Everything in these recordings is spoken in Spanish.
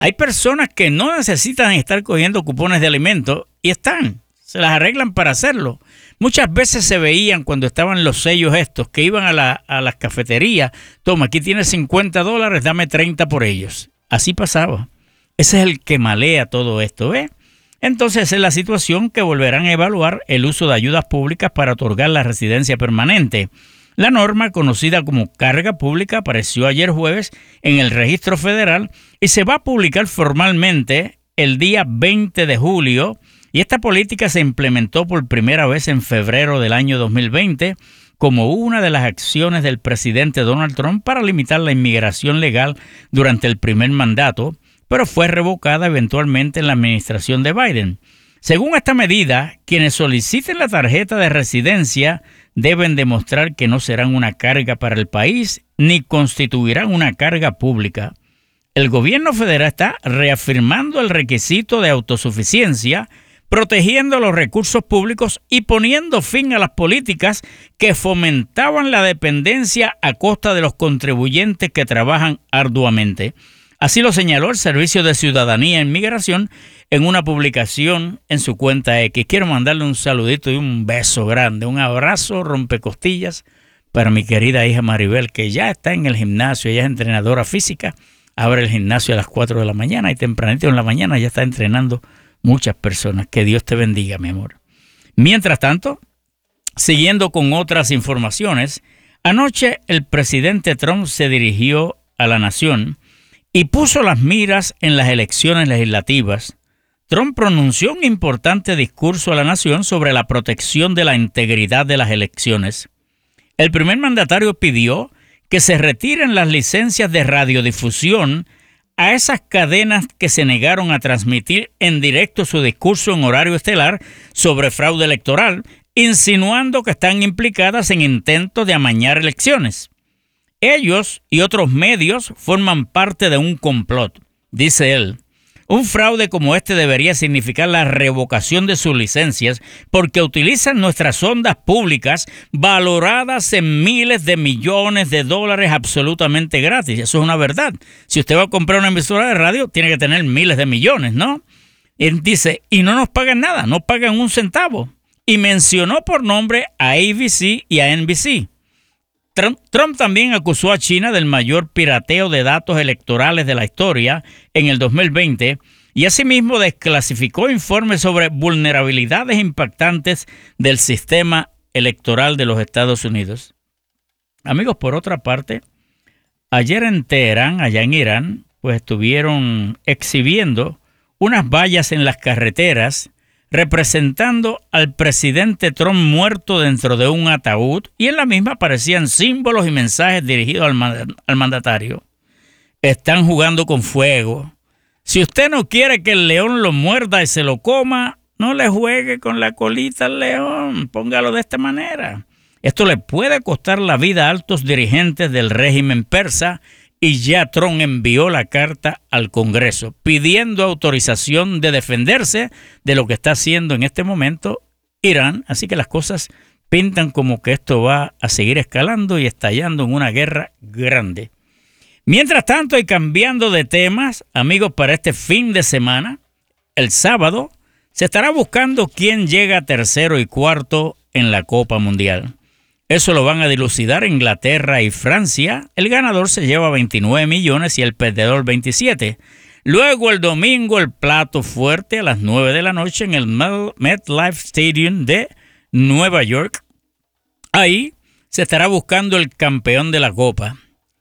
Hay personas que no necesitan estar cogiendo cupones de alimentos y se las arreglan para hacerlo. Muchas veces se veían cuando estaban los sellos estos, que iban a las cafeterías. Toma, aquí tienes $50, dame 30 por ellos. Así pasaba. Ese es el que malea todo esto, ¿ves? Entonces es la situación que volverán a evaluar el uso de ayudas públicas para otorgar la residencia permanente. La norma, conocida como carga pública, apareció ayer jueves en el Registro Federal y se va a publicar formalmente el día 20 de julio. Y esta política se implementó por primera vez en febrero del año 2020 como una de las acciones del presidente Donald Trump para limitar la inmigración legal durante el primer mandato, pero fue revocada eventualmente en la administración de Biden. Según esta medida, quienes soliciten la tarjeta de residencia deben demostrar que no serán una carga para el país ni constituirán una carga pública. El gobierno federal está reafirmando el requisito de autosuficiencia, protegiendo los recursos públicos y poniendo fin a las políticas que fomentaban la dependencia a costa de los contribuyentes que trabajan arduamente. Así lo señaló el Servicio de Ciudadanía e Inmigración en una publicación en su cuenta X. Quiero mandarle un saludito y un beso grande, un abrazo rompecostillas para mi querida hija Maribel, que ya está en el gimnasio, ella es entrenadora física, abre el gimnasio a las 4 de la mañana y tempranito en la mañana ya está entrenando muchas personas. Que Dios te bendiga, mi amor. Mientras tanto, siguiendo con otras informaciones, anoche el presidente Trump se dirigió a la nación y puso las miras en las elecciones legislativas. Trump pronunció un importante discurso a la nación sobre la protección de la integridad de las elecciones. El primer mandatario pidió que se retiren las licencias de radiodifusión a esas cadenas que se negaron a transmitir en directo su discurso en horario estelar sobre fraude electoral, insinuando que están implicadas en intentos de amañar elecciones. Ellos y otros medios forman parte de un complot, dice él. Un fraude como este debería significar la revocación de sus licencias porque utilizan nuestras ondas públicas valoradas en miles de millones de dólares absolutamente gratis. Eso es una verdad. Si usted va a comprar una emisora de radio, tiene que tener miles de millones, ¿no? Él dice, y no nos pagan nada, no pagan un centavo. Y mencionó por nombre a ABC y a NBC. Trump también acusó a China del mayor pirateo de datos electorales de la historia en el 2020 y asimismo desclasificó informes sobre vulnerabilidades impactantes del sistema electoral de los Estados Unidos. Amigos, por otra parte, ayer en Teherán, allá en Irán, pues estuvieron exhibiendo unas vallas en las carreteras representando al presidente Trump muerto dentro de un ataúd, y en la misma aparecían símbolos y mensajes dirigidos al mandatario. Están jugando con fuego. Si usted no quiere que el león lo muerda y se lo coma, no le juegue con la colita al león, póngalo de esta manera. Esto le puede costar la vida a altos dirigentes del régimen persa, y ya Trump envió la carta al Congreso pidiendo autorización de defenderse de lo que está haciendo en este momento Irán. Así que las cosas pintan como que esto va a seguir escalando y estallando en una guerra grande. Mientras tanto, y cambiando de temas, amigos, para este fin de semana, el sábado, se estará buscando quién llega tercero y cuarto en la Copa Mundial. Eso lo van a dilucidar Inglaterra y Francia. El ganador se lleva 29 millones y el perdedor 27. Luego el domingo el plato fuerte a las 9 de la noche en el MetLife Stadium de Nueva York. Ahí se estará buscando el campeón de la Copa.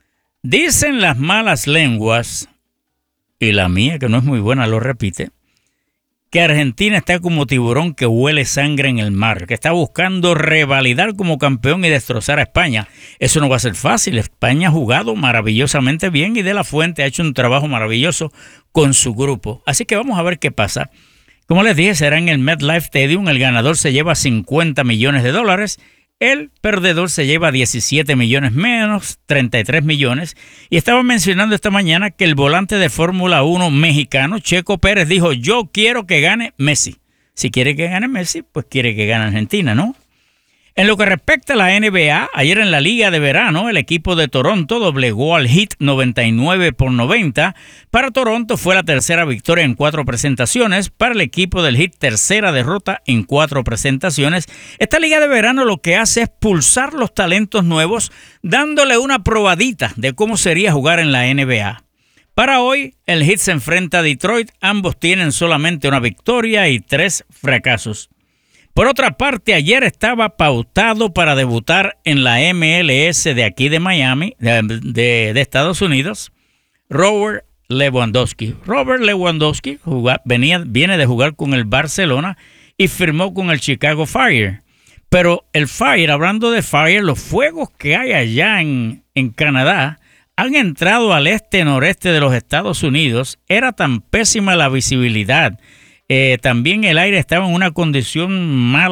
Dicen las malas lenguas, y la mía que no es muy buena lo repite, que Argentina está como tiburón que huele sangre en el mar, que está buscando revalidar como campeón y destrozar a España. Eso no va a ser fácil. España ha jugado maravillosamente bien y De La Fuente ha hecho un trabajo maravilloso con su grupo. Así que vamos a ver qué pasa. Como les dije, será en el MetLife Stadium. El ganador se lleva 50 millones de dólares. El perdedor se lleva 17 millones menos, 33 millones. Y estaba mencionando esta mañana que el volante de Fórmula 1 mexicano, Checo Pérez, dijo, yo quiero que gane Messi. Si quiere que gane Messi, pues quiere que gane Argentina, ¿no? En lo que respecta a la NBA, ayer en la Liga de Verano, el equipo de Toronto doblegó al Heat 99-90. Para Toronto fue la tercera victoria en 4 presentaciones. Para el equipo del Heat, tercera derrota en 4 presentaciones. Esta Liga de Verano lo que hace es pulsar los talentos nuevos, dándole una probadita de cómo sería jugar en la NBA. Para hoy, el Heat se enfrenta a Detroit. Ambos tienen solamente una victoria y 3 fracasos. Por otra parte, ayer estaba pautado para debutar en la MLS de aquí de Miami, de Estados Unidos, Robert Lewandowski. Robert Lewandowski viene de jugar con el Barcelona y firmó con el Chicago Fire. Pero el Fire, hablando de Fire, los fuegos que hay allá en Canadá han entrado al este-noreste de los Estados Unidos. Era tan pésima la visibilidad. También el aire estaba en una condición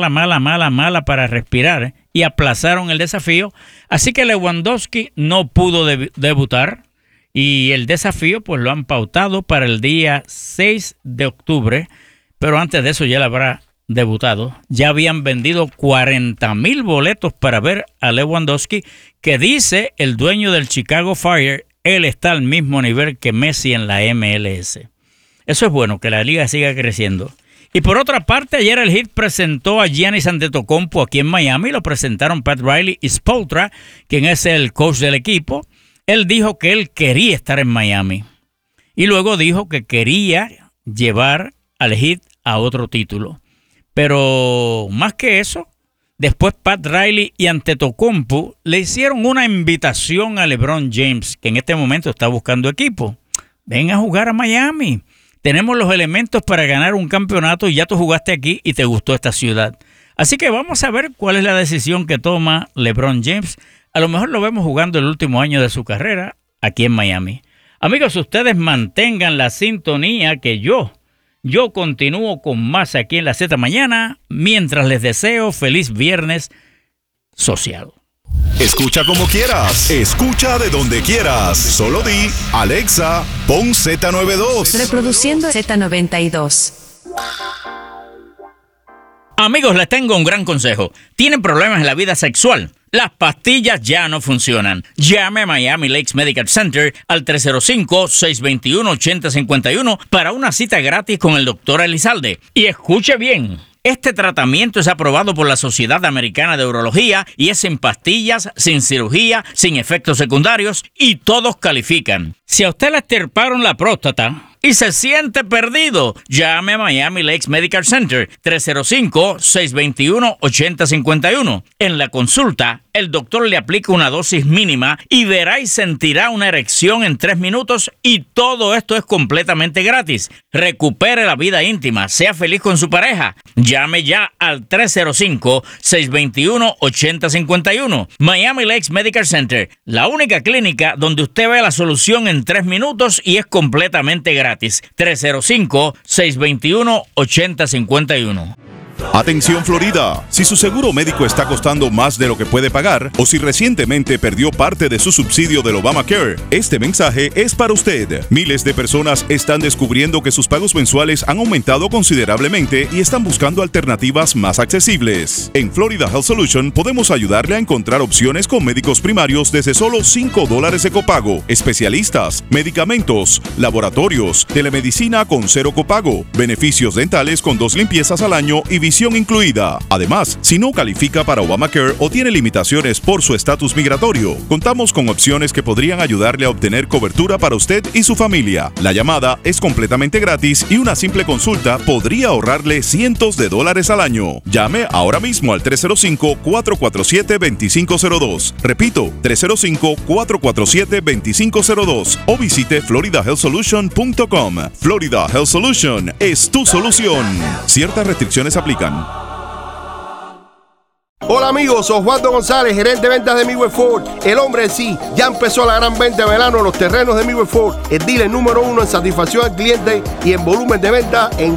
mala para respirar y aplazaron el desafío. Así que Lewandowski no pudo debutar y el desafío pues lo han pautado para el día 6 de octubre. Pero antes de eso ya le habrá debutado. Ya habían vendido 40,000 boletos para ver a Lewandowski, que dice el dueño del Chicago Fire, él está al mismo nivel que Messi en la MLS. Eso es bueno, que la liga siga creciendo. Y por otra parte, ayer el Heat presentó a Giannis Antetokounmpo aquí en Miami. Lo presentaron Pat Riley y Spoelstra, quien es el coach del equipo. Él dijo que él quería estar en Miami. Y luego dijo que quería llevar al Heat a otro título. Pero más que eso, después Pat Riley y Antetokounmpo le hicieron una invitación a LeBron James, que en este momento está buscando equipo. Ven a jugar a Miami. Tenemos los elementos para ganar un campeonato y ya tú jugaste aquí y te gustó esta ciudad. Así que vamos a ver cuál es la decisión que toma LeBron James. A lo mejor lo vemos jugando el último año de su carrera aquí en Miami. Amigos, ustedes mantengan la sintonía que yo continúo con más aquí en la Z Mañana, mientras les deseo feliz viernes social. Escucha como quieras, escucha de donde quieras. Solo di, Alexa, pon Z92. Reproduciendo Z92. Amigos, les tengo un gran consejo. ¿Tienen problemas en la vida sexual? Las pastillas ya no funcionan. Llame a Miami Lakes Medical Center al 305-621-8051 para una cita gratis con el Dr. Elizalde. Y escuche bien. Este tratamiento es aprobado por la Sociedad Americana de Urología y es sin pastillas, sin cirugía, sin efectos secundarios y todos califican. Si a usted le extirparon la próstata y se siente perdido, llame a Miami Lakes Medical Center 305-621-8051. En la consulta, el doctor le aplica una dosis mínima y verá y sentirá una erección en 3 minutos y todo esto es completamente gratis. Recupere la vida íntima, sea feliz con su pareja. Llame ya al 305-621-8051. Miami Lakes Medical Center, la única clínica donde usted ve la solución en 3 minutos y es completamente gratis. 305-621-8051. Atención Florida, si su seguro médico está costando más de lo que puede pagar o si recientemente perdió parte de su subsidio del Obamacare, este mensaje es para usted. Miles de personas están descubriendo que sus pagos mensuales han aumentado considerablemente y están buscando alternativas más accesibles. En Florida Health Solution podemos ayudarle a encontrar opciones con médicos primarios desde solo $5 de copago, especialistas, medicamentos, laboratorios, telemedicina con 0 copago, beneficios dentales con 2 limpiezas al año y visión incluida. Además, si no califica para Obamacare o tiene limitaciones por su estatus migratorio, contamos con opciones que podrían ayudarle a obtener cobertura para usted y su familia. La llamada es completamente gratis y una simple consulta podría ahorrarle cientos de dólares al año. Llame ahora mismo al 305-447-2502. Repito, 305-447-2502 o visite floridahealthsolution.com. Florida Health Solution es tu solución. Ciertas restricciones aplican. Hola amigos, Osvaldo González, gerente de ventas de Midway Ford. El hombre en sí, ya empezó la gran venta de verano en los terrenos de Midway Ford, el dealer número 1 en satisfacción al cliente y en volumen de venta en